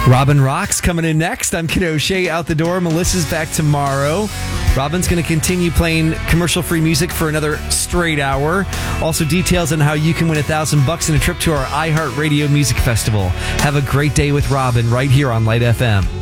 Robin Rocks coming in next. I'm Ken O'Shea out the door. Melissa's back tomorrow. Robin's going to continue playing commercial-free music for another straight hour. Also, details on how you can win $1,000 and a trip to our iHeartRadio Music Festival. Have a great day with Robin right here on Light FM.